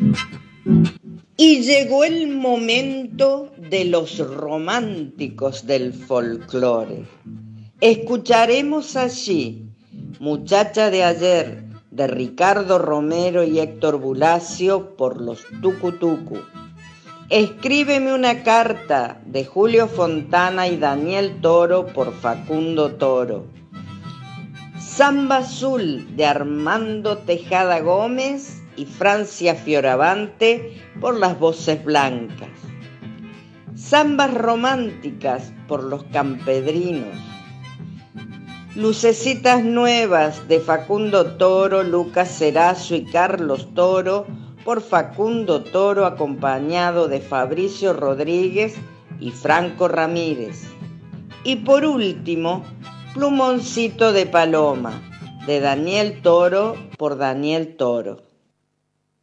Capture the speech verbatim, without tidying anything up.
Y llegó el momento de los románticos del folclore. Escucharemos allí Muchacha de ayer, de Ricardo Romero y Héctor Bulacio por los Tucu Tucu. Escríbeme una carta, de Julio Fontana y Daniel Toro por Facundo Toro. Samba Azul, de Armando Tejada Gómez y Francia Fioravante por las Voces Blancas. Zambas Románticas por los Campedrinos. Lucecitas Nuevas, de Facundo Toro, Lucas Cerazo y Carlos Toro por Facundo Toro, acompañado de Fabricio Rodríguez y Franco Ramírez. Y por último, Plumoncito de Paloma, de Daniel Toro por Daniel Toro.